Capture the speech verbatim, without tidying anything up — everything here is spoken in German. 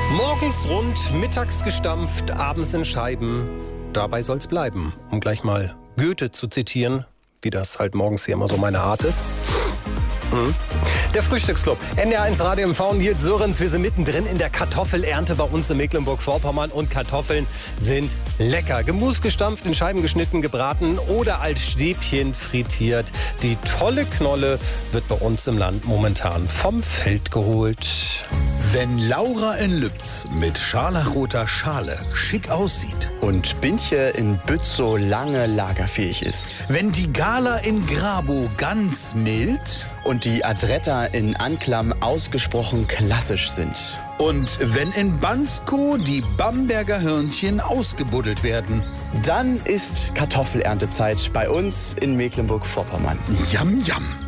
Morgens rund, mittags gestampft, abends in Scheiben. Dabei soll's bleiben, um gleich mal Goethe zu zitieren, wie das halt morgens hier immer so meine Art ist. Hm. Der Frühstücksclub, N D R eins Radio M V und Nils Sörens. Wir sind mittendrin in der Kartoffelernte bei uns in Mecklenburg-Vorpommern und Kartoffeln sind lecker. Gemust, gestampft, in Scheiben geschnitten, gebraten oder als Stäbchen frittiert. Die tolle Knolle wird bei uns im Land momentan vom Feld geholt. Wenn Laura in Lübz mit scharlachroter Schale schick aussieht und Bintje in Bützow lange lagerfähig ist. Wenn die Gala in Grabow ganz mild und die Adretta in Anklam ausgesprochen klassisch sind. Und wenn in Bansko die Bamberger Hörnchen ausgebuddelt werden. Dann ist Kartoffeleerntezeit bei uns in Mecklenburg-Vorpommern. Jam, jam.